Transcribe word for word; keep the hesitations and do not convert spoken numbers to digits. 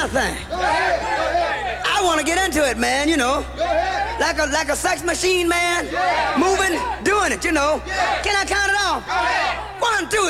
kind of thing. I want to get into it, man, you know. Like a like a sex machine, man. Moving, doing it, you know. Can I count it off? One, two,